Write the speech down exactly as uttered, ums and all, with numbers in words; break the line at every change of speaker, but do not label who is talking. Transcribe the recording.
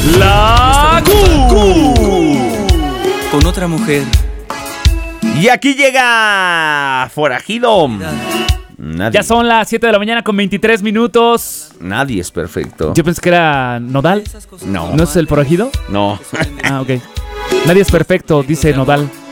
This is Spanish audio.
La Q.
Con otra mujer.
Y aquí llega Forajido. Nadie.
Ya son las siete de la mañana con veintitrés minutos.
Nadie es perfecto.
Yo pensé que era Nodal.
No.
¿No es el forajido?
No.
Ah, ok. Nadie es perfecto, dice Nodal.